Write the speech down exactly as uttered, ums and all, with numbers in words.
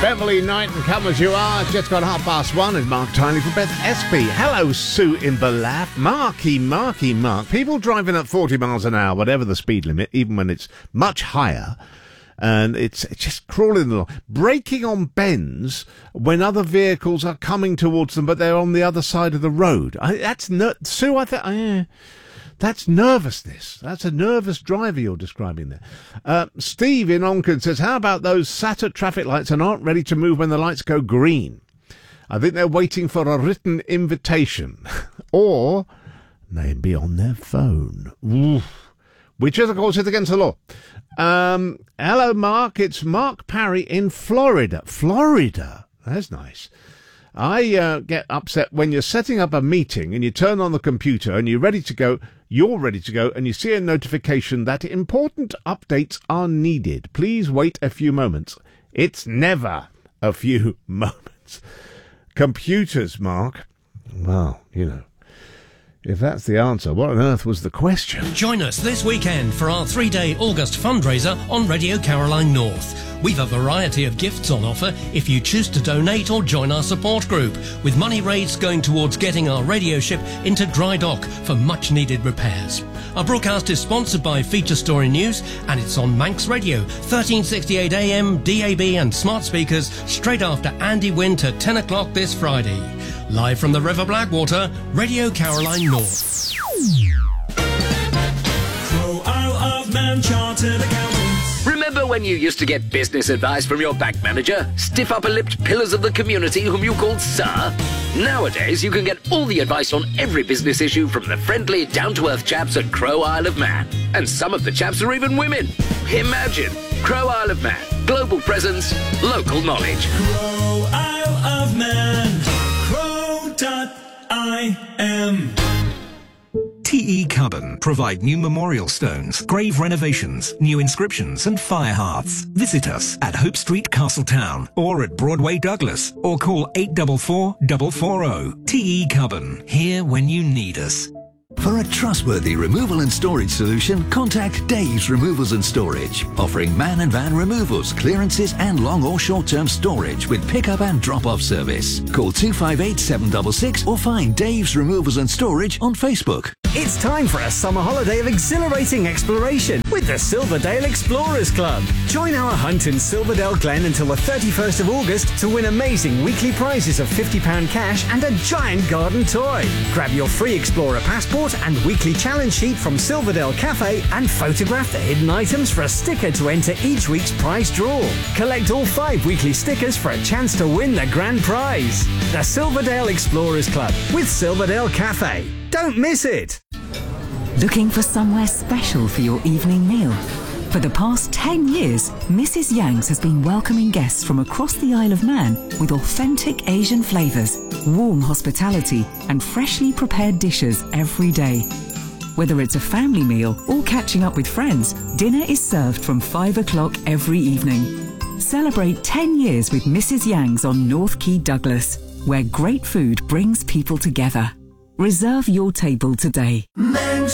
Beverly Knight and Come As You Are. Just got half past one. It's Mark Tiny for Beth Espy. Hello, Sue in Ballaugh. Marky, Marky, Mark. People driving at forty miles an hour, whatever the speed limit, even when it's much higher, and it's just crawling along, braking on bends when other vehicles are coming towards them, but they're on the other side of the road. I, that's ner- Sue. I think. Uh, That's nervousness. That's a nervous driver you're describing there. Uh, Steve in Onken says, how about those sat at traffic lights and aren't ready to move when the lights go green? I think they're waiting for a written invitation. Or maybe on their phone. Oof. Which is, of course, is against the law. Um, hello, Mark. It's Mark Parry in Florida. Florida? That's nice. I uh, get upset when you're setting up a meeting and you turn on the computer and you're ready to go, you're ready to go, and you see a notification that important updates are needed. Please wait a few moments. It's never a few moments. Computers, Mark. Well, you know, if that's the answer, what on earth was the question? Join us this weekend for our three-day August fundraiser on Radio Caroline North. We've a variety of gifts on offer if you choose to donate or join our support group, with money raised going towards getting our radio ship into dry dock for much-needed repairs. Our broadcast is sponsored by Feature Story News, and it's on Manx Radio, thirteen sixty-eight A M, D A B and smart speakers, straight after Andy Wint at ten o'clock this Friday. Live from the River Blackwater, Radio Caroline North. Crow Isle of Man Chartered Accountants. Remember when you used to get business advice from your bank manager? Stiff upper-lipped pillars of the community whom you called Sir? Nowadays, you can get all the advice on every business issue from the friendly, down-to-earth chaps at Crow Isle of Man. And some of the chaps are even women. Imagine! Crow Isle of Man. Global presence, local knowledge. Crow Isle of Man. Crow dot I M. T E Carbon provide new memorial stones, grave renovations, new inscriptions and fire hearths. Visit us at Hope Street, Castletown, or at Broadway, Douglas, or call eight four four, four four zero. T E Carbon, here when you need us. For a trustworthy removal and storage solution, contact Dave's Removals and Storage, offering man and van removals, clearances and long or short-term storage with pick-up and drop-off service. Call two five eight, seven six six or find Dave's Removals and Storage on Facebook. It's time for a summer holiday of exhilarating exploration with the Silverdale Explorers Club. Join our hunt in Silverdale Glen until the thirty-first of August to win amazing weekly prizes of fifty pounds cash and a giant garden toy. Grab your free Explorer passport and weekly challenge sheet from Silverdale Cafe and photograph the hidden items for a sticker to enter each week's prize draw. Collect all five weekly stickers for a chance to win the grand prize. The Silverdale Explorers Club with Silverdale Cafe. Don't miss it! Looking for somewhere special for your evening meal? For the past ten years, Missus Yang's has been welcoming guests from across the Isle of Man with authentic Asian flavours, warm hospitality and freshly prepared dishes every day. Whether it's a family meal or catching up with friends, dinner is served from five o'clock every evening. Celebrate ten years with Missus Yang's on North Quay, Douglas, where great food brings people together. Reserve your table today. Man